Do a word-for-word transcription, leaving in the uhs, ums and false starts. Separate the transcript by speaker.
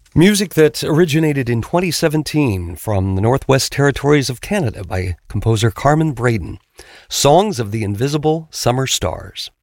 Speaker 1: Music that originated in twenty seventeen from the Northwest Territories of Canada by composer Carmen Braden. Songs of the Invisible Summer Stars.